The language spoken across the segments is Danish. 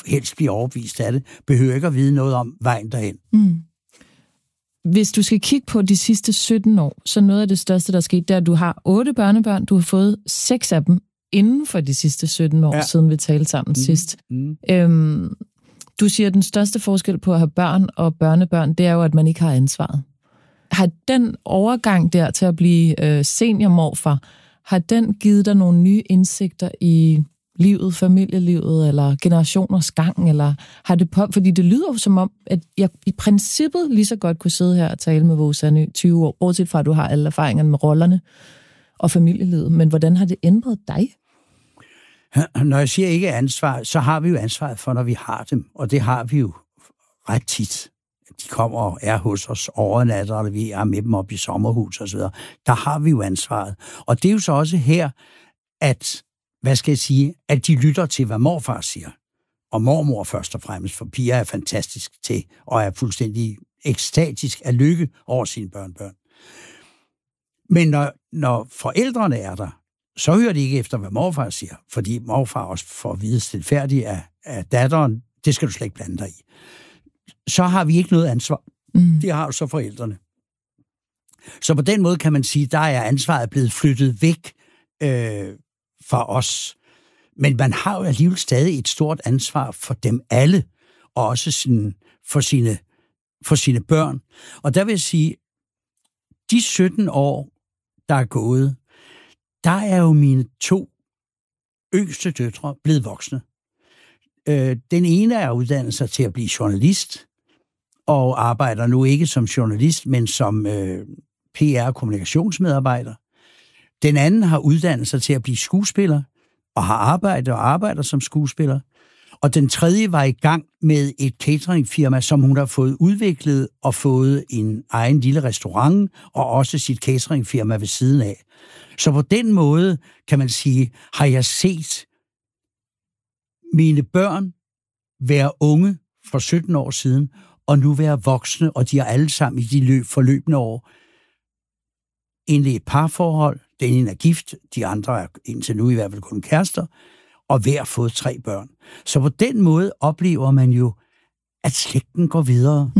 helst blive overbevist af det, behøver ikke at vide noget om vejen derhen. Mm. Hvis du skal kigge på de sidste 17 år, så noget af det største, der er sket, det er, at du har 8 børnebørn. Du har fået 6 af dem inden for de sidste 17 år, siden vi talte sammen sidst. Du siger, at den største forskel på at have børn og børnebørn, det er jo, at man ikke har ansvaret. Har den overgang der til at blive seniormorfar, har den givet dig nogle nye indsigter i livet, familielivet, eller generationers gang, eller har det fordi det lyder jo som om, at jeg i princippet lige så godt kunne sidde her og tale med vores 20 år, bortset fra, at du har alle erfaringerne med rollerne og familielivet, men hvordan har det ændret dig? Når jeg siger ikke ansvar, så har vi jo ansvaret for, når vi har dem, og det har vi jo ret tit. De kommer og er hos os overnatter, eller vi er med dem op i sommerhus og så videre. Der har vi jo ansvaret. Og det er jo så også her, at at de lytter til, hvad morfar siger. Og mormor først og fremmest, for Pia er fantastisk til, og er fuldstændig ekstatisk af lykke over sine børnebørn. Men når forældrene er der, så hører de ikke efter, hvad morfar siger, fordi morfar også får at vide stilfærdigt af datteren, det skal du slet ikke blande dig i. Så har vi ikke noget ansvar. Det har jo så forældrene. Så på den måde kan man sige, der er ansvaret blevet flyttet væk fra os. Men man har jo alligevel stadig et stort ansvar for dem alle, og også for sine børn. Og der vil jeg sige, de 17 år, der er gået, der er jo mine 2 yngste døtre blevet voksne. Den ene er uddannet sig til at blive journalist, og arbejder nu ikke som journalist, men som PR-kommunikationsmedarbejder. Den anden har uddannet sig til at blive skuespiller, og har arbejdet og arbejder som skuespiller. Og den tredje var i gang med et cateringfirma, som hun har fået udviklet og fået en egen lille restaurant, og også sit cateringfirma ved siden af. Så på den måde, kan man sige, har jeg set mine børn være unge for 17 år siden, og nu være voksne, og de har alle sammen i de forløbende år egentlig et parforhold. Den ene er gift, de andre er indtil nu i hvert fald kun kærester, og hver fået 3 børn. Så på den måde oplever man jo, at slægten går videre.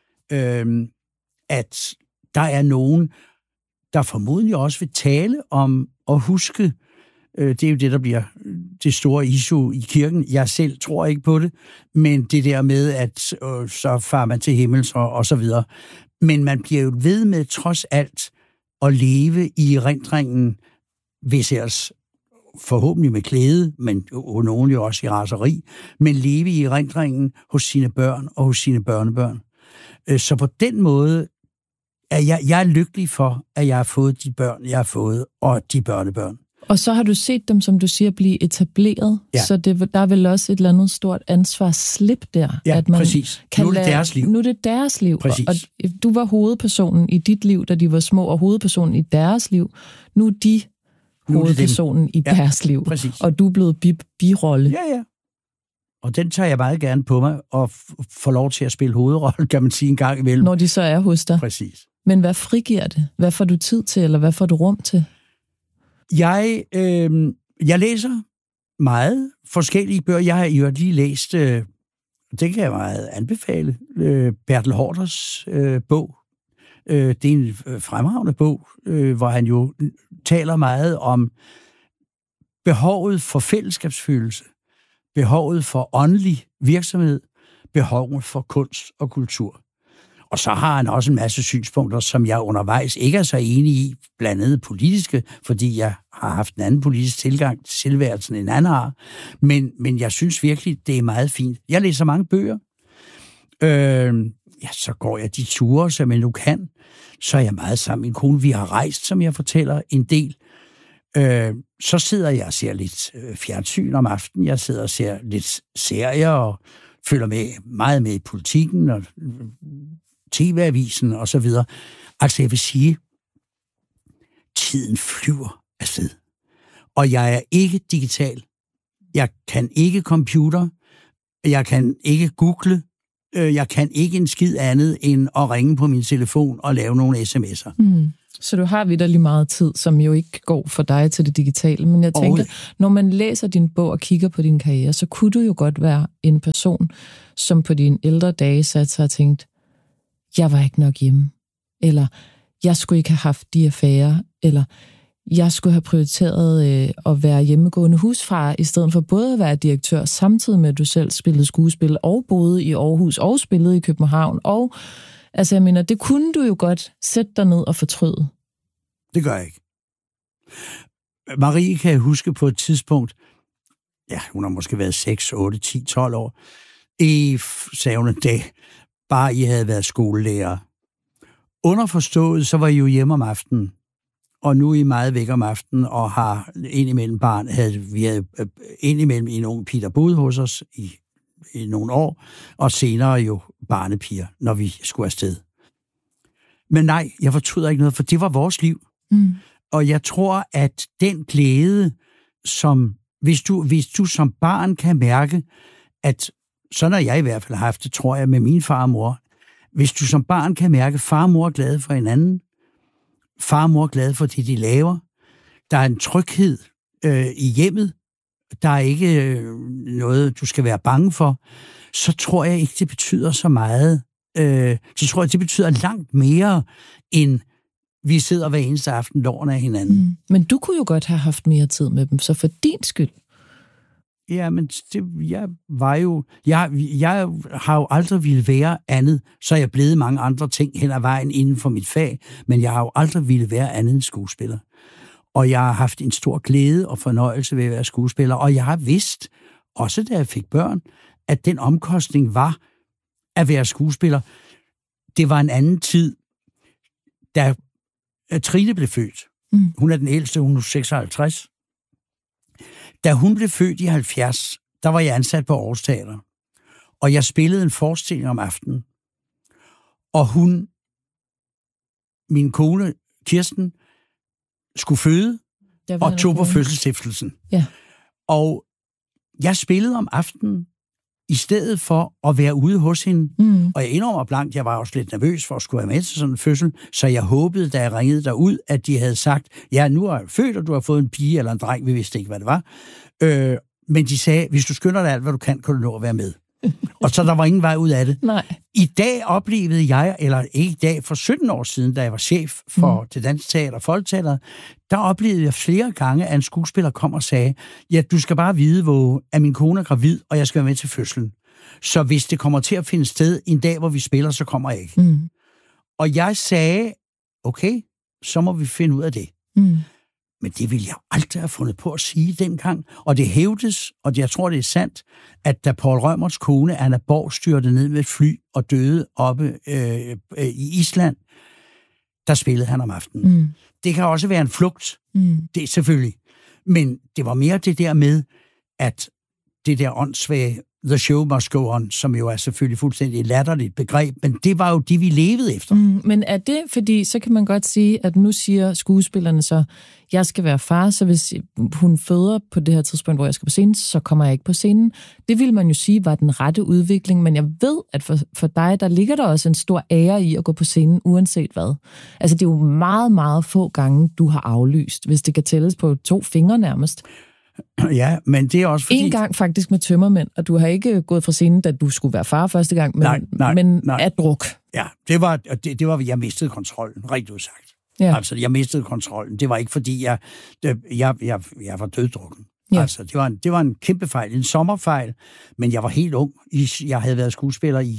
At der er nogen, der formodentlig også vil tale om at huske. Det er jo det, der bliver det store issue i kirken. Jeg selv tror ikke på det, men det der med, at så farer man til himmels og så videre. Men man bliver jo ved med, trods alt, at leve i erindringen, hvis ellers forhåbentlig med glæde, men nogen jo også i raseri, men leve i erindringen hos sine børn og hos sine børnebørn. Så på den måde er jeg er lykkelig for, at jeg har fået de børn, jeg har fået, og de børnebørn. Og så har du set dem, som du siger, blive etableret, så der er vel også et eller andet stort ansvarsslip der. Ja, at man præcis. Nu er det deres liv. Nu er det deres liv. Præcis. Og du var hovedpersonen i dit liv, da de var små, og hovedpersonen i deres liv. Nu er de hovedpersonen i deres liv. Præcis. Og du er blevet birolle. Ja. Og den tager jeg meget gerne på mig, og får lov til at spille hovedrolle, kan man sige, en gang imellem. Når de så er hos dig. Præcis. Men hvad frigiver det? Hvad får du tid til, eller hvad får du rum til? Jeg læser meget forskellige bøger. Jeg har jo lige læst, det kan jeg meget anbefale, Bertel Haarders bog. Det er en fremragende bog, hvor han jo taler meget om behovet for fællesskabsfølelse, behovet for åndelig virksomhed, behovet for kunst og kultur. Og så har han også en masse synspunkter, som jeg undervejs ikke er så enig i, blandt andet politiske, fordi jeg har haft en anden politisk tilgang til tilværelsen, end han har. Men jeg synes virkelig, det er meget fint. Jeg læser mange bøger. Så går jeg de ture, som jeg nu kan. Så er jeg meget sammen med min kone. Vi har rejst, som jeg fortæller, en del. Så sidder jeg og ser lidt fjernsyn om aftenen. Jeg sidder og ser lidt serier og følger meget med i politikken og TV-avisen og så videre. Altså jeg vil sige, tiden flyver afsted. Og jeg er ikke digital. Jeg kan ikke computer. Jeg kan ikke google. Jeg kan ikke en skid andet end at ringe på min telefon og lave nogle sms'er. Så du har vitterlig meget tid, som jo ikke går for dig til det digitale. Men jeg tænker, når man læser din bog og kigger på din karriere, så kunne du jo godt være en person, som på dine ældre dage satte sig og tænkte, jeg var ikke nok hjemme. Eller jeg skulle ikke have haft de affærer. Eller jeg skulle have prioriteret at være hjemmegående husfar, i stedet for både at være direktør, samtidig med at du selv spillede skuespil, og boede i Aarhus, og spillede i København. Og altså, jeg mener, det kunne du jo godt sætte dig ned og fortryde. Det gør jeg ikke. Marie kan jeg huske på et tidspunkt, ja, hun har måske været 6, 8, 10, 12 år, i savne dag, bare I havde været skolelærer. Underforstået, så var I jo hjemme om aftenen, og nu er I meget væk om aftenen, og har indimellem barn, vi havde indimellem en ung pige, der boede hos os i nogle år, og senere jo barnepiger, når vi skulle afsted. Men nej, jeg fortryder ikke noget, for det var vores liv. Og jeg tror, at den glæde, som hvis du som barn kan mærke, at sådan har jeg i hvert fald haft det, tror jeg, med min far og mor. Hvis du som barn kan mærke, at far og mor er glade for hinanden, far og mor er glade for det, de laver, der er en tryghed i hjemmet, der er ikke noget, du skal være bange for, så tror jeg ikke, det betyder så meget. Så tror jeg, det betyder langt mere, end vi sidder hver eneste aften lårene af hinanden. Men du kunne jo godt have haft mere tid med dem, så for din skyld. Ja, men jeg har jo aldrig ville være andet, så er jeg blevet mange andre ting hen ad vejen inden for mit fag, men jeg har jo aldrig ville være andet end skuespiller. Og jeg har haft en stor glæde og fornøjelse ved at være skuespiller, og jeg har vidst, også da jeg fik børn, at den omkostning var at være skuespiller. Det var en anden tid, da Trine blev født. Hun er den ældste, hun er 56. Da hun blev født i 70, der var jeg ansat på Aarhus Teater. Og jeg spillede en forestilling om aftenen. Og min kone, Kirsten, skulle føde og tog på fødselsstiftelsen. Ja. Og jeg spillede om aftenen, i stedet for at være ude hos hende. Og jeg indrømmer blankt, jeg var også lidt nervøs for at skulle være med til sådan en fødsel, så jeg håbede, da jeg ringede derud, at de havde sagt, ja, nu er jeg født, og du har fået en pige eller en dreng, vi vidste ikke, hvad det var. Men de sagde, hvis du skynder dig alt, hvad du kan du nå at være med. Og så der var ingen vej ud af det. Nej. I dag oplevede jeg, eller ikke i dag, for 17 år siden, da jeg var chef for det Danske Teater og Folketeateret, der oplevede jeg flere gange, at en skuespiller kom og sagde, ja, du skal bare vide, at min kone er gravid, og jeg skal være med til fødslen. Så hvis det kommer til at finde sted en dag, hvor vi spiller, så kommer jeg ikke. Og jeg sagde, okay, så må vi finde ud af det. Men det ville jeg aldrig have fundet på at sige dengang. Og det hævdes, og jeg tror, det er sandt, at da Poul Rømerts kone, Anna Borg, styrte ned med et fly og døde oppe i Island, der spillede han om aftenen. Det kan også være en flugt, det er selvfølgelig. Men det var mere det der med, at det der åndssvage The show must go on, som jo er selvfølgelig fuldstændig et latterligt begreb, men det var jo det, vi levede efter. Men er det, fordi så kan man godt sige, at nu siger skuespillerne så, jeg skal være far, så hvis hun føder på det her tidspunkt, hvor jeg skal på scenen, så kommer jeg ikke på scenen. Det vil man jo sige var den rette udvikling, men jeg ved, at for dig, der ligger der også en stor ære i at gå på scenen, uanset hvad. Altså, det er jo meget, meget få gange, du har aflyst, hvis det kan tælles på 2 fingre nærmest. Ja, men det er også fordi... En gang faktisk med tømmermænd, og du har ikke gået fra scenen, da du skulle være far første gang, men nej. af druk. Ja, det var, jeg mistede kontrollen, rigtig udsagt. Ja. Altså, jeg mistede kontrollen. Det var ikke, fordi jeg var døddrukken. Ja. Altså, det var en kæmpe fejl, en sommerfejl, men jeg var helt ung. Jeg havde været skuespiller i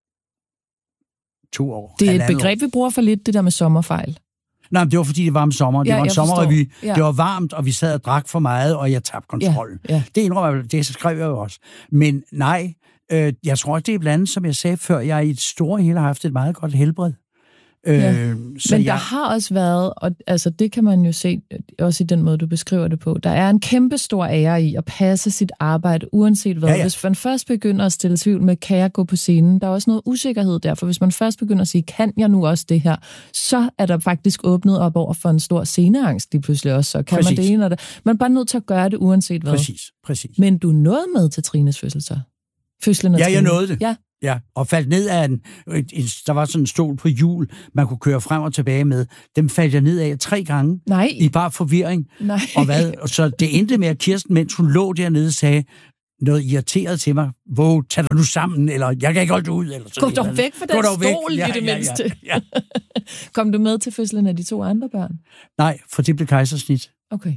2 år. Det er et begreb, vi bruger for lidt, det der med sommerfejl. Nej, men det var fordi, det var om sommer. Det var en sommerrevy. Ja. Det var varmt, og vi sad og drak for meget, og jeg tabte kontrollen. Ja. Det indrømmer jeg, det skrev jeg jo også. Men nej, jeg tror også, det er blandt, som jeg sagde før, jeg i et store hele har haft et meget godt helbred. Men der har også været, og altså det kan man jo se, også i den måde, du beskriver det på, der er en kæmpe stor ære i at passe sit arbejde, uanset hvad. Ja. Hvis man først begynder at stille tvivl med, kan jeg gå på scenen, der er også noget usikkerhed der, for hvis man først begynder at sige, kan jeg nu også det her, så er der faktisk åbnet op over for en stor sceneangst lige pludselig også, så kan man det ene og det. Man er bare nødt til at gøre det, uanset hvad. Præcis. Men du nåede med til Trines fødsel så? Ja, jeg nåede det. Ja. Ja, og faldt ned af der var sådan en stol på hjul, man kunne køre frem og tilbage med. Dem faldt jeg ned af 3 gange. Nej. I bare forvirring. Nej. Og hvad? Så det endte med, at Kirsten, mens hun lå dernede, sagde noget irriteret til mig. Hvor tag dig nu sammen, eller jeg kan ikke holde det ud. Eller sådan. Gå dog væk fra den stol, i det mindste. Ja. Kom du med til fødslen af de 2 andre børn? Nej, for det blev kejsersnit. Okay.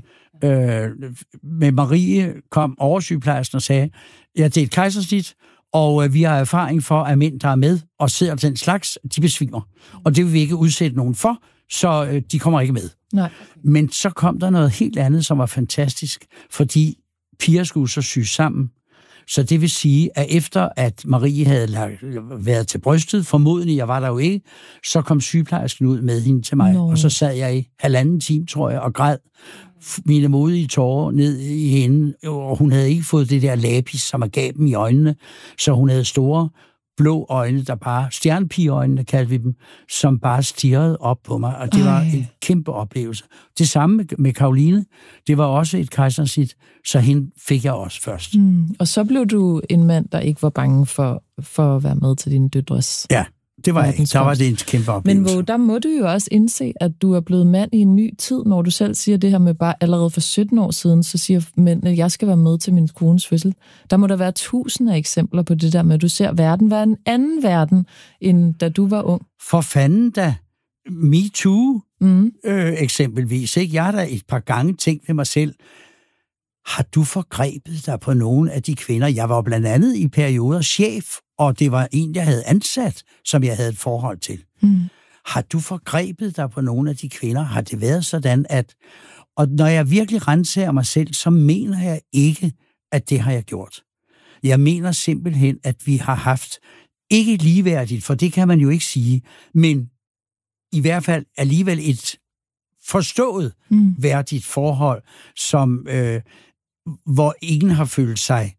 Med Marie kom oversygeplejersken og sagde, ja, det er et kejsersnit, og vi har erfaring for, at mænd, der er med og sidder den slags, de besvimer. Og det vil vi ikke udsætte nogen for, så de kommer ikke med. Nej. Men så kom der noget helt andet, som var fantastisk, fordi piger skulle så syes sammen. Så det vil sige, at efter at Marie havde været til brystet, formodentlig, jeg var der jo ikke, så kom sygeplejersken ud med hende til mig, og så sad jeg i 1,5 time, tror jeg, og græd mine modige tårer ned i hende, og hun havde ikke fået det der lapis, som er gaben i øjnene, så hun havde store blå øjne, der bare, stjernepigeøjnene kaldte vi dem, som bare stirrede op på mig, og det var en kæmpe oplevelse. Det samme med Karoline, det var også et kejsersnit, så hende fik jeg også først. Og så blev du en mand, der ikke var bange for at være med til dine døtres. Ja, det var ikke. Der var det en kæmpe oplevelse. Men der må du jo også indse, at du er blevet mand i en ny tid, når du selv siger det her med bare allerede for 17 år siden, så siger mænd, at jeg skal være med til min kones fødsel. Der må der være 1000 af eksempler på det der med, at du ser verden være en anden verden, end da du var ung. For fanden da. MeToo eksempelvis. Ikke? Jeg har da et par gange tænkt ved mig selv, har du forgrebet dig på nogle af de kvinder? Jeg var blandt andet i perioder chef, og det var en, jeg havde ansat, som jeg havde et forhold til. Har du forgrebet dig på nogle af de kvinder? Har det været sådan, at... Og når jeg virkelig renser mig selv, så mener jeg ikke, at det har jeg gjort. Jeg mener simpelthen, at vi har haft ikke ligeværdigt, for det kan man jo ikke sige, men i hvert fald alligevel et forstået værdigt forhold, som hvor ingen har følt sig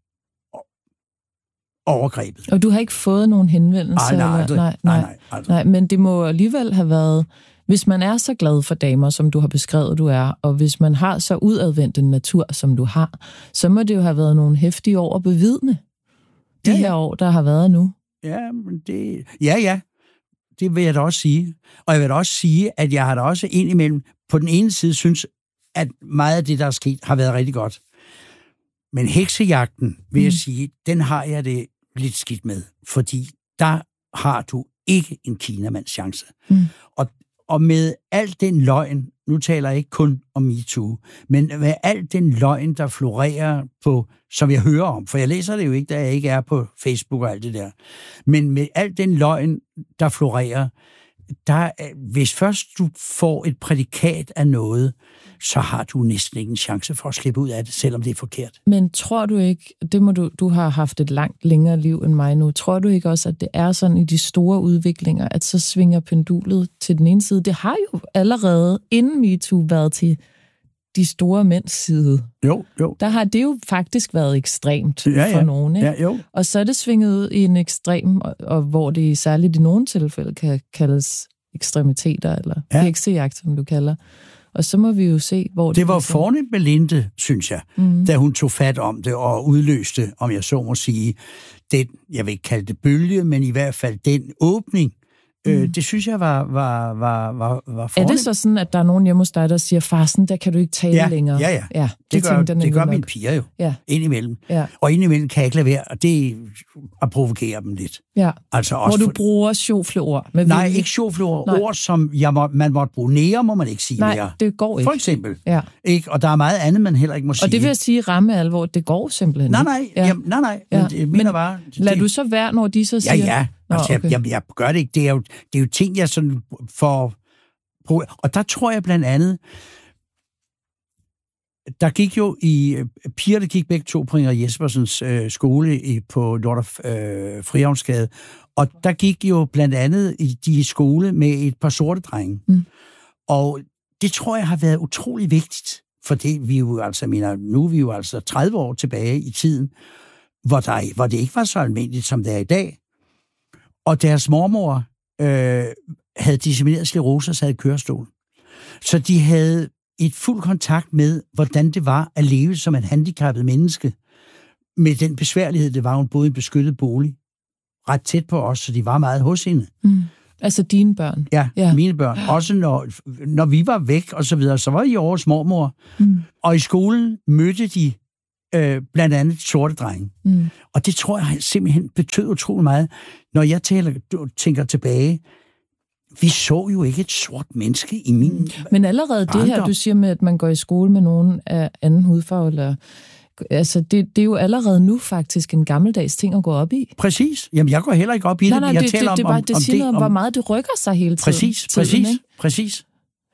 overgrebet. Og du har ikke fået nogen henvendelser? Nej, men det må alligevel have været, hvis man er så glad for damer, som du har beskrevet, du er, og hvis man har så udadvendt en natur, som du har, så må det jo have været nogle heftige år at bevidne de her år, der har været nu. Ja, men det... Ja. Det vil jeg da også sige. Og jeg vil da også sige, at jeg har da også indimellem på den ene side synes, at meget af det, der er sket, har været rigtig godt. Men heksejagten, vil jeg sige, den har jeg det lidt skidt med. Fordi der har du ikke en kinamands chance. Og med al den løgn, nu taler jeg ikke kun om MeToo, men med al den løgn, der florerer på, som jeg hører om, for jeg læser det jo ikke, da jeg ikke er på Facebook og alt det der, men med al den løgn, der florerer, der, hvis først du får et prædikat af noget, så har du næsten ikke en chance for at slippe ud af det, selvom det er forkert. Men tror du ikke, det må du har haft et langt længere liv end mig nu, tror du ikke også, at det er sådan i de store udviklinger, at så svinger pendulet til den ene side? Det har jo allerede inden MeToo været til de store mænds side. Jo. Der har det jo faktisk været ekstremt for nogen. Ikke? Ja, jo. Og så er det svinget ud i en ekstrem, og hvor det særligt i nogle tilfælde kan kaldes ekstremiteter, eller heksejagt, som du kalder. Og så må vi jo se, hvor det var fornemt med Linde, synes jeg, da hun tog fat om det og udløste, om jeg så må sige, den, jeg vil ikke kalde det bølge, men i hvert fald den åbning. Det synes jeg var fornemt. Er det så sådan, at der er nogen hjemme hos dig, der siger, far, sådan der kan du ikke tale længere? Ja. Det gør mine piger jo, indimellem. Ja. Og indimellem kan jeg ikke lade være, og det er at provokere dem lidt. Ja, altså også hvor du bruger sjofleord. Nej, ikke sjofleord. Ord, som man måtte bruge nære, må man ikke sige mere. Nej, det går ikke. For eksempel. Ja. Ikke? Og der er meget andet, man heller ikke må sige. Og det vil jeg sige, ramme alvor, det går simpelthen ikke. Nej. Ja. Jeg mener bare... Lad du så være, når de så siger... Ja. Altså, okay. jeg gør det ikke. Det er jo ting, jeg sådan får... Og der tror jeg blandt andet... Der gik jo piger, der gik begge to på Inger Jespersens skole på Nordre Frihavnsgade. Og der gik jo blandt andet de i skole med et par sorte drenge. Og det tror jeg har været utrolig vigtigt. For det vi jo altså, nu er vi jo altså 30 år tilbage i tiden, hvor det ikke var så almindeligt, som det er i dag. Og deres mormor havde dissemineret sklerose og sad i kørestol. Så de havde et fuld kontakt med, hvordan det var at leve som et handicappet menneske. Med den besværlighed, det var, hun boede i en beskyttet bolig. ret tæt på os, så de var meget hos hende. Altså dine børn? Ja, mine børn. Også når vi var væk og så videre, så var I over hos mormor. Og i skolen mødte de blandt andet sorte drenge. Og det tror jeg simpelthen betød utrolig meget. Når jeg tænker tilbage, vi så jo ikke et sort menneske i min Men allerede det her, du siger med, at man går i skole med nogen af anden hudfarve, eller, altså det er jo allerede nu faktisk en gammeldags ting at gå op i. Præcis. Jamen, jeg går heller ikke op i det. Nej, det siger noget om, hvor meget det rykker sig hele tiden. Præcis.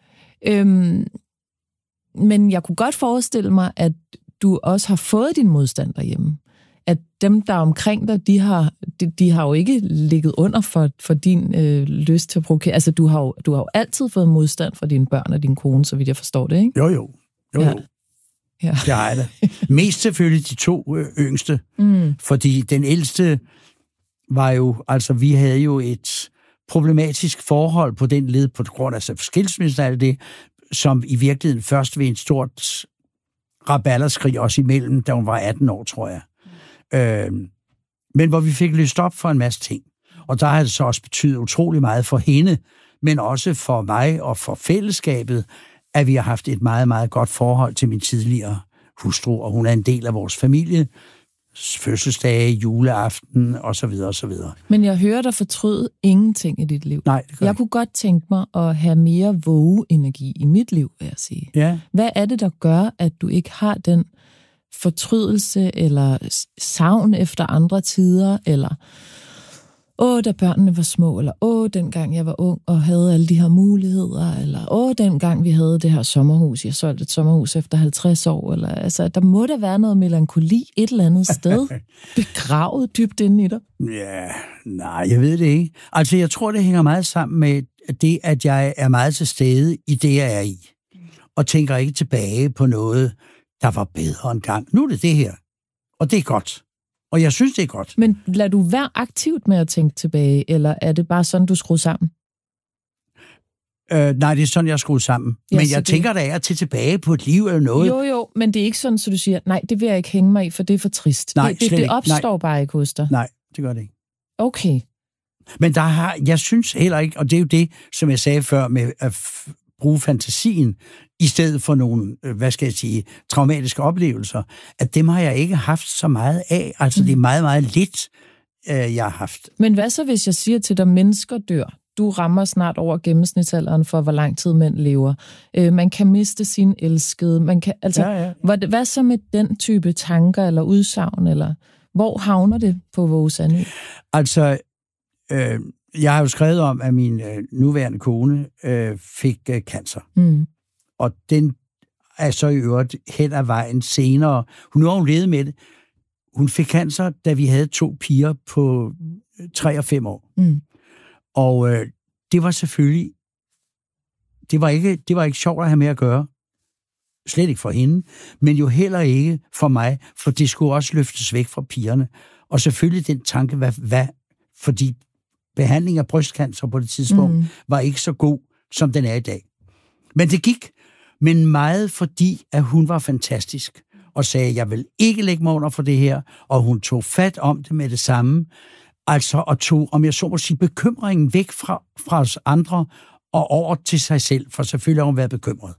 Men jeg kunne godt forestille mig, at du også har fået din modstand derhjemme. At dem, der er omkring dig, de har jo ikke ligget under for din lyst til at provokere. Altså, du har jo altid fået modstand fra dine børn og din kone, så vidt jeg forstår det, ikke? Jo. Ja. Det har jeg da. Mest selvfølgelig de 2 yngste. Fordi den ældste var jo... Altså, vi havde jo et problematisk forhold på den led, på grund af skilsmissen og alt det, som i virkeligheden først ved en stort rabalderskrig også imellem, da hun var 18 år, tror jeg. Men hvor vi fik løst op for en masse ting. Og der har det så også betydet utrolig meget for hende, men også for mig og for fællesskabet, at vi har haft et meget, meget godt forhold til min tidligere hustru, og hun er en del af vores familie, fødselsdage, juleaften, osv. Men jeg hører dig fortryde ingenting i dit liv. Nej, det gør jeg kunne godt tænke mig at have mere våge-energi i mit liv, vil jeg sige. Ja. Hvad er det, der gør, at du ikke har den fortrydelse eller savn efter andre tider, eller da børnene var små, eller dengang jeg var ung og havde alle de her muligheder, eller dengang vi havde det her sommerhus, jeg solgte et sommerhus efter 50 år, eller altså, der må da være noget melankoli et eller andet sted, begravet dybt inde i dig. Ja, nej, jeg ved det ikke. Altså, jeg tror, det hænger meget sammen med det, at jeg er meget til stede i det, jeg er i, og tænker ikke tilbage på noget, der var bedre engang. Nu er det her, og det er godt. Og jeg synes, det er godt. Men lader du være aktivt med at tænke tilbage, eller er det bare sådan, du skruer sammen? Nej, det er sådan, jeg skruer sammen. Ja, men jeg tænker da til tilbage på et liv eller noget. Jo, men det er ikke sådan, så du siger, nej, det vil jeg ikke hænge mig i, for det er for trist. Nej, det opstår bare ikke hos dig. Nej, det gør det ikke. Okay. Men jeg synes heller ikke, og det er jo det, som jeg sagde før, med at bruge fantasien, i stedet for nogle, traumatiske oplevelser, at dem har jeg ikke haft så meget af. Altså, det er meget, meget lidt, jeg har haft. Men hvad så, hvis jeg siger til dig, mennesker dør? Du rammer snart over gennemsnitsalderen for, hvor lang tid mænd lever. Man kan miste sin elskede. Man kan, altså, ja. Hvad så med den type tanker eller udsagn? Eller hvor havner det på vores Sandø? Altså, jeg har jo skrevet om, at min nuværende kone fik cancer. Og den er så i øvrigt hen ad vejen senere. Nu har hun levet med det. Hun fik cancer, da vi havde 2 piger på 3 og 5 år. Og det var selvfølgelig... Det var ikke sjovt at have med at gøre. Slet ikke for hende. Men jo heller ikke for mig, for det skulle også løftes væk fra pigerne. Og selvfølgelig den tanke, hvad fordi behandling af brystcancer på det tidspunkt var ikke så god, som den er i dag. Men det gik. Men meget fordi, at hun var fantastisk, og sagde, jeg vil ikke lægge mig under for det her, og hun tog fat om det med det samme, altså og tog, om jeg så må sige, bekymringen væk fra os andre, og over til sig selv, for selvfølgelig har hun været bekymret.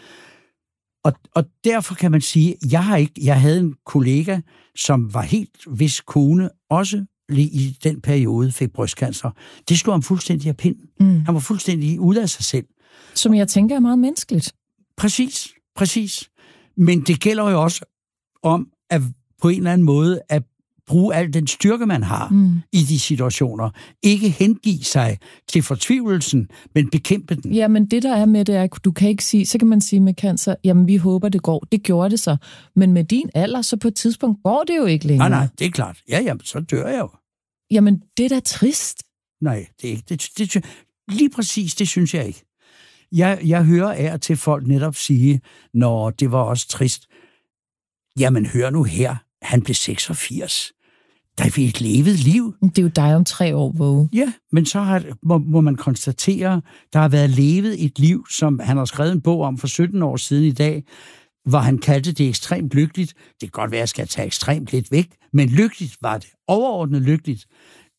Og derfor kan man sige, jeg havde en kollega, som var helt vis kone, også lige i den periode fik brystcancer. Det slog ham fuldstændig af pinden. Han var fuldstændig ude af sig selv. Som jeg tænker er meget menneskeligt. Præcis. Men det gælder jo også om, at på en eller anden måde, at bruge al den styrke, man har i de situationer. Ikke hengive sig til fortvivlelsen, men bekæmpe den. Ja, men det der er med det er, at du kan ikke sige, så kan man sige med cancer, jamen vi håber, det går. Det gjorde det så. Men med din alder, så på et tidspunkt går det jo ikke længere. Nej, det er klart. Ja, så dør jeg jo. Jamen, det er da trist. Nej, det er ikke. Det, lige præcis, det synes jeg ikke. Jeg hører af til folk netop sige, når det var også trist. Jamen, hør nu her. Han blev 86. Der er et levet liv. Det er jo dig om 3 år, Våge. Ja, men så må man konstatere, der har været levet et liv, som han har skrevet en bog om for 17 år siden i dag, hvor han kaldte det ekstremt lykkeligt. Det kan godt være, at jeg skal tage ekstremt lidt væk, men lykkeligt var det. Overordnet lykkeligt.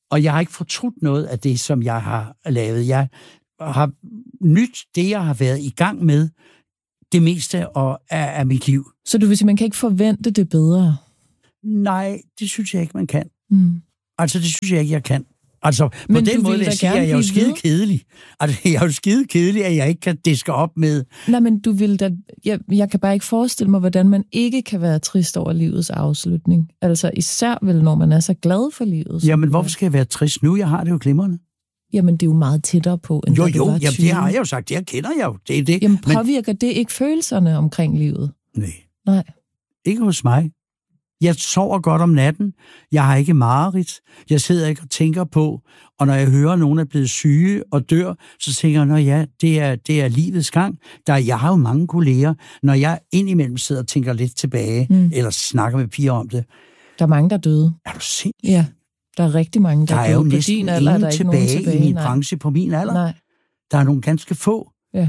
Og jeg har ikke fortrudt noget af det, som jeg har lavet. Jeg har nyt det, jeg har været i gang med, det meste af mit liv. Så du vil sige, man kan ikke forvente det bedre? Nej, det synes jeg ikke, man kan. Altså, det synes jeg ikke, jeg kan. Altså, på men den måde vil jeg sige, at jeg er jo skide kedelig. Altså, jeg er jo skide kedelig, at jeg ikke kan diske op med... Nej, men du vil da... Jeg kan bare ikke forestille mig, hvordan man ikke kan være trist over livets afslutning. Altså, især vel, når man er så glad for livet. Jamen, hvorfor skal jeg være trist nu? Jeg har det jo glimrende. Jamen, det er jo meget tættere på, end da du var 20. Jamen, det har jeg jo sagt. Det kender jeg jo. Det er det. Jamen, påvirker det ikke følelserne omkring livet? Nej. Ikke hos mig. Jeg sover godt om natten. Jeg har ikke mareridt. Jeg sidder ikke og tænker på, og når jeg hører, at nogen er blevet syge og dør, så tænker jeg, ja, det er livets gang. Jeg har jo mange kolleger, når jeg indimellem sidder og tænker lidt tilbage, eller snakker med piger om det. Der er mange, der er døde. Er du sindssyg? Ja, der er rigtig mange, der er døde. Der er jo næsten ingen tilbage i min branche på min alder. Nej. Der er nogle ganske få. Ja.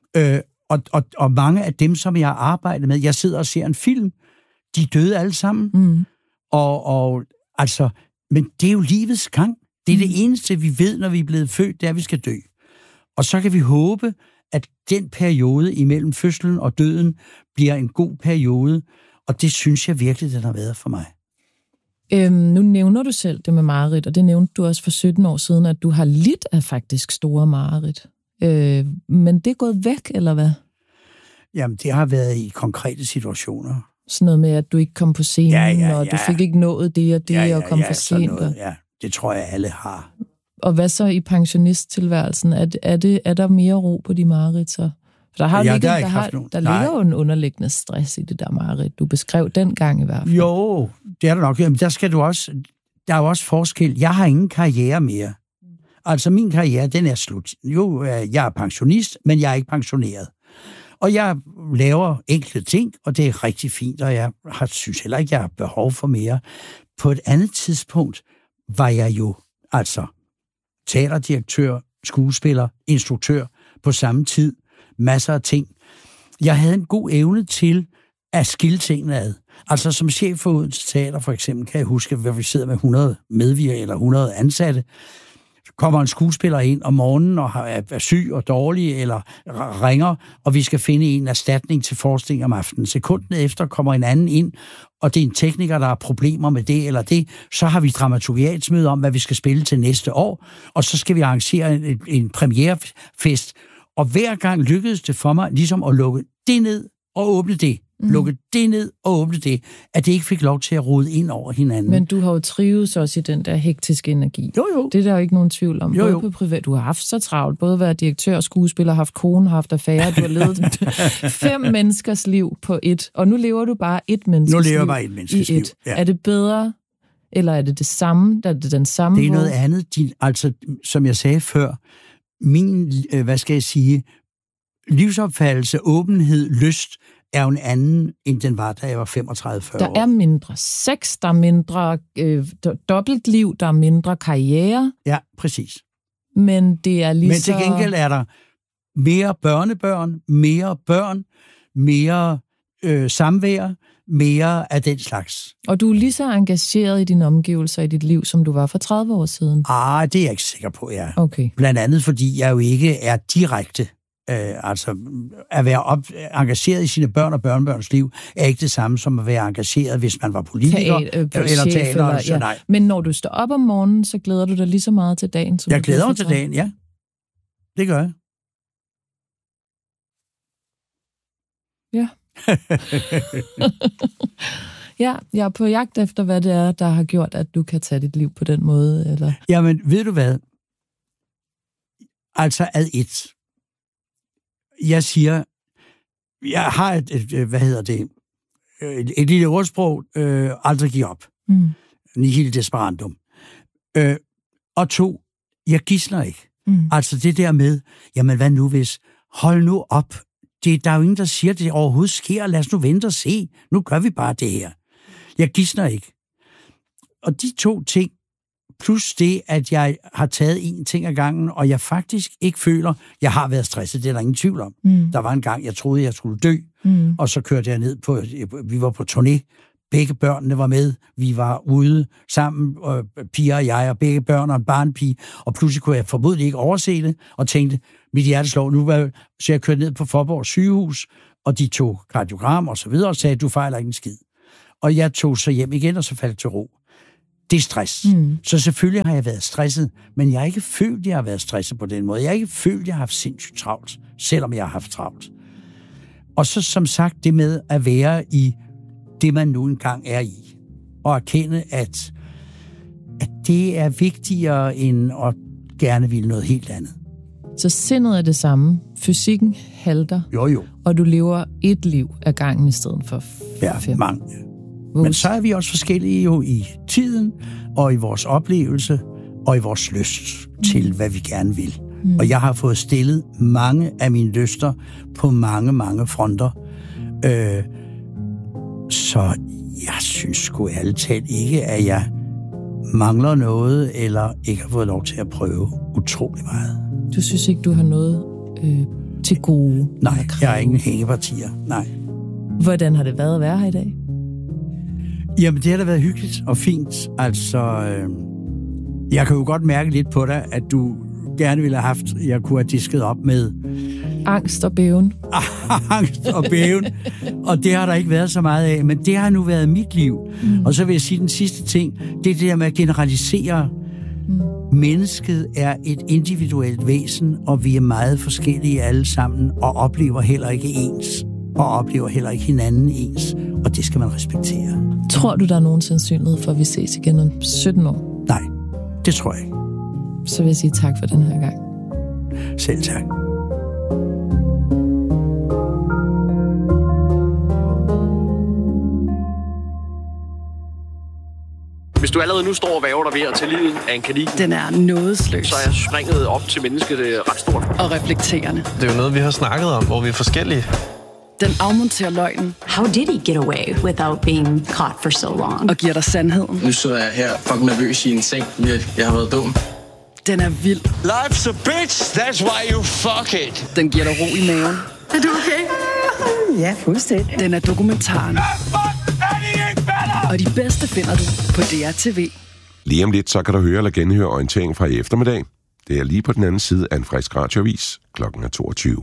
Og mange af dem, som jeg har arbejdet med, jeg sidder og ser en film, de døde alle sammen. Og altså, men det er jo livets gang. Det er det eneste, vi ved, når vi er blevet født, det er, at vi skal dø. Og så kan vi håbe, at den periode imellem fødslen og døden bliver en god periode, og det synes jeg virkelig, den har været for mig. Nu nævner du selv det med mareridt, og det nævnte du også for 17 år siden, at du har lidt af faktisk store mareridt. Men det er gået væk, eller hvad? Jamen, det har været i konkrete situationer. Sådan noget med, at du ikke kom på scenen, og du fik ikke nået det og det, og kom for sent. Ja, det tror jeg, alle har. Og hvad så i pensionisttilværelsen? Er der mere ro på de mareridt, så? For der ligger jo en underliggende stress i det der mareridt. Du beskrev dengang i hvert fald. Jo, det er der nok. Jamen, der er jo også forskel. Jeg har ingen karriere mere. Altså, min karriere, den er slut. Jo, jeg er pensionist, men jeg er ikke pensioneret. Og jeg laver enkle ting, og det er rigtig fint, og jeg synes heller ikke, jeg har behov for mere. På et andet tidspunkt var jeg jo altså teaterdirektør, skuespiller, instruktør på samme tid. Masser af ting. Jeg havde en god evne til at skille tingene ad. Altså som chef for Odense Teater for eksempel, kan jeg huske, at vi sidder med 100 medvirkere eller 100 ansatte. Kommer en skuespiller ind om morgenen og er syg og dårlig, eller ringer, og vi skal finde en erstatning til forestilling om aftenen. Sekunden efter kommer en anden ind, og det er en tekniker, der har problemer med det eller det. Så har vi dramaturgiatsmøde om, hvad vi skal spille til næste år, og så skal vi arrangere en premierefest. Og hver gang lykkedes det for mig ligesom at lukke det ned og åbne det. Lukke det ned og åbne det, at det ikke fik lov til at rode ind over hinanden. Men du har jo trives også i den der hektiske energi. Jo. Det er der jo ikke nogen tvivl om. Jo. Både på privat. Du har haft så travlt. Både været direktør og skuespiller, haft kone, haft affære. Du har levet 5 menneskers liv på et. Og nu lever du bare et menneskes liv. Nu lever jeg bare et menneskes liv. Ja. Er det bedre, eller er det det samme? Er det den samme? Det er noget andet. Altså, som jeg sagde før, min, livsopfattelse, åbenhed, lyst, er jo en anden, end den var, da jeg var 35-40 år. Der er mindre sex, der er mindre dobbeltliv, der er mindre karriere. Ja, præcis. Men det er lige Men til gengæld er der mere børnebørn, mere børn, mere samvær, mere af den slags. Og du er lige så engageret i dine omgivelser i dit liv, som du var for 30 år siden? Det er jeg ikke sikker på, ja. Okay. Blandt andet, fordi jeg jo ikke er direkte at være engageret i sine børn og børnebørns liv, er ikke det samme som at være engageret, hvis man var politiker eller taler. Ja. Nej. Men når du står op om morgenen, så glæder du dig lige så meget til dagen? Som jeg glæder mig til dagen, ja. Det gør jeg. Ja. Ja, jeg er på jagt efter, hvad det er, der har gjort, at du kan tage dit liv på den måde, eller? Jamen, ved du hvad? Altså ad et. Jeg siger, jeg har et lille ordsprog, aldrig give op. Nihil desperandum. Og 2, jeg gidsler ikke. Altså det der med, jamen hvad nu hvis, hold nu op. Der er jo ingen, der siger, at det overhovedet sker. Lad os nu vente og se. Nu gør vi bare det her. Jeg gidsler ikke. Og de 2 ting, plus det, at jeg har taget en ting ad gangen, og jeg faktisk ikke føler, jeg har været stresset, det er der ingen tvivl om. Der var en gang, jeg troede, jeg skulle dø, og så kørte jeg ned vi var på turné Begge børnene var med. Vi var ude sammen, piger og jeg, og begge børn og en barnpige. Og pludselig kunne jeg formodentlig ikke overse det, og tænkte, mit hjerte slår nu. Så jeg kørte ned på Faaborg sygehus, og de tog kardiogram og så videre, og sagde, du fejler ikke en skid. Og jeg tog så hjem igen, og så faldt til ro. Det er stress. Så selvfølgelig har jeg været stresset, men jeg har ikke følt, at jeg har været stresset på den måde. Jeg har ikke følt, at jeg har haft sindssygt travlt, selvom jeg har haft travlt. Og så som sagt, det med at være i det, man nu engang er i. Og erkende, at det er vigtigere end at gerne ville noget helt andet. Så sindet er det samme. Fysikken halter. Jo. Og du lever et liv af gangen i stedet for 5. Mange. Men så er vi også forskellige jo i tiden, og i vores oplevelse, og i vores lyst til, hvad vi gerne vil. Og jeg har fået stillet mange af mine lyster på mange, mange fronter. Så jeg synes sgu ærligt talt ikke, at jeg mangler noget, eller ikke har fået lov til at prøve utrolig meget. Du synes ikke, du har noget til gode? Nej, jeg har ingen hængepartier, nej. Hvordan har det været at være her i dag? Jamen, det har da været hyggeligt og fint. Altså, jeg kan jo godt mærke lidt på dig, at du gerne ville have haft, jeg kunne have disket op med angst og bæven. Angst og bæven. Og det har der ikke været så meget af, men det har nu været mit liv. Og så vil jeg sige den sidste ting, det er det der med at generalisere. Mennesket er et individuelt væsen, og vi er meget forskellige alle sammen, og oplever heller ikke ens, og oplever heller ikke hinanden ens, og det skal man respektere. Tror du, der er nogen sandsynlighed for, at vi ses igen om 17 år? Nej, det tror jeg ikke. Så vil jeg sige tak for den her gang. Selv tak. Hvis du allerede nu står og væver dig ved at tage livet af en kanin, den er nådesløs. Så er springet op til mennesket ret stort. Og reflekterende. Det er jo noget, vi har snakket om, hvor vi er forskellige. Den afmonterer løgnen. How did he get away without being caught for so long? Og giver dig sandheden. Nu sidder jeg her fucking nervøs i en seng. Jeg har været dum. Den er vild. Life's a bitch, that's why you fuck it. Den giver dig ro i maven. Er du okay? Ja, fuldstændig. Den er dokumentaren. Og de bedste finder du på DR TV. Lige om lidt, så kan du høre eller genhøre orientering fra i eftermiddag. Det er lige på den anden side af en frisk radioavis. Klokken er 22.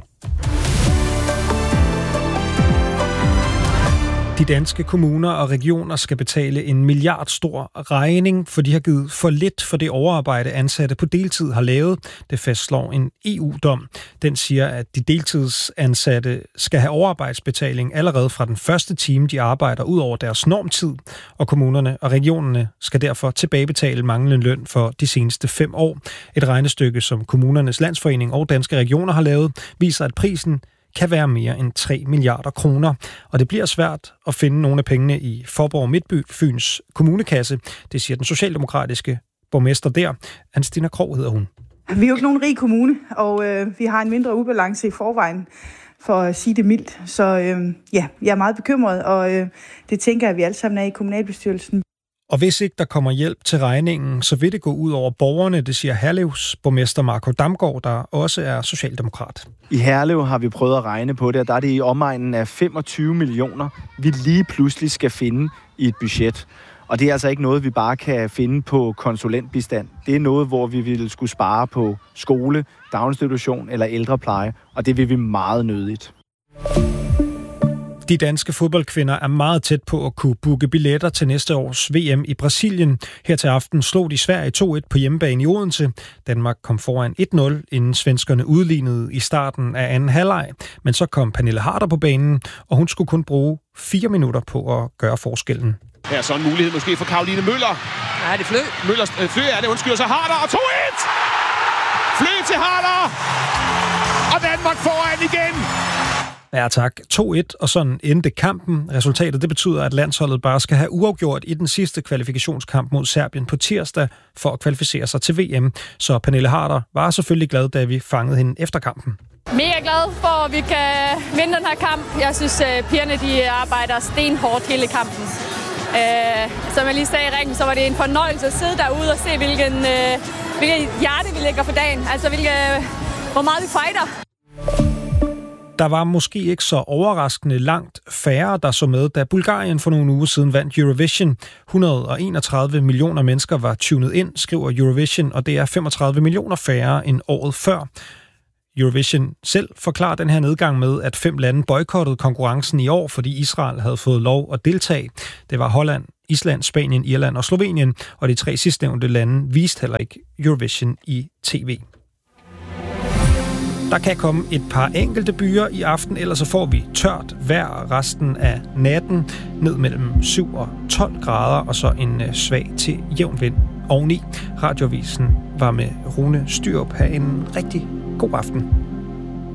De danske kommuner og regioner skal betale en milliardstor regning, for de har givet for lidt for det overarbejde, ansatte på deltid har lavet. Det fastslår en EU-dom. Den siger, at de deltidsansatte skal have overarbejdsbetaling allerede fra den første time, de arbejder ud over deres normtid, og kommunerne og regionerne skal derfor tilbagebetale manglende løn for de seneste 5 år. Et regnestykke, som Kommunernes Landsforening og Danske Regioner har lavet, viser, at prisen kan være mere end 3 milliarder kroner. Og det bliver svært at finde nogle af pengene i Faaborg Midtfyns kommunekasse. Det siger den socialdemokratiske borgmester der. Anstina Krog hedder hun. Vi er jo ikke nogen rig kommune, og vi har en mindre ubalance i forvejen, for at sige det mildt. Så jeg er meget bekymret, og det tænker jeg, at vi alle sammen er i kommunalbestyrelsen. Og hvis ikke der kommer hjælp til regningen, så vil det gå ud over borgerne, det siger Herlevs borgmester Marco Damgaard, der også er socialdemokrat. I Herlev har vi prøvet at regne på det, og der er det i omegnen af 25 millioner, vi lige pludselig skal finde i et budget. Og det er altså ikke noget, vi bare kan finde på konsulentbistand. Det er noget, hvor vi vil skulle spare på skole, daginstitution eller ældrepleje, og det vil vi meget nødigt. De danske fodboldkvinder er meget tæt på at kunne booke billetter til næste års VM i Brasilien. Her til aften slog de Sverige 2-1 på hjemmebane i Odense. Danmark kom foran 1-0, inden svenskerne udlignede i starten af anden halvleg. Men så kom Pernille Harder på banen, og hun skulle kun bruge 4 minutter på at gøre forskellen. Her er så en mulighed måske for Caroline Møller. Nej, det er Flø. Flø er det, undskylder sig Harder, og 2-1! Flø til Harder! Og Danmark foran igen! Ja tak, 2-1, og sådan endte kampen. Resultatet det betyder, at landsholdet bare skal have uafgjort i den sidste kvalifikationskamp mod Serbien på tirsdag for at kvalificere sig til VM. Så Pernille Harder var selvfølgelig glad, da vi fangede hende efter kampen. Mega glad for, at vi kan vinde den her kamp. Jeg synes, pigerne de arbejder stenhårdt hele kampen. Som jeg lige sagde i ringen, så var det en fornøjelse at sidde derude og se, hvilken hjerte vi lægger for dagen. Altså, hvor meget vi fighter. Der var måske ikke så overraskende langt færre, der så med, da Bulgarien for nogle uger siden vandt Eurovision. 131 millioner mennesker var tunet ind, skriver Eurovision, og det er 35 millioner færre end året før. Eurovision selv forklarer den her nedgang med, at 5 lande boykottede konkurrencen i år, fordi Israel havde fået lov at deltage. Det var Holland, Island, Spanien, Irland og Slovenien, og de 3 sidstnævnte lande viste heller ikke Eurovision i tv. Der kan komme et par enkelte byer i aften, ellers så får vi tørt vejr resten af natten, ned mellem 7 og 12 grader, og så en svag til jævn vind oveni. Radioavisen var med Rune Styrup. Ha' en rigtig god aften.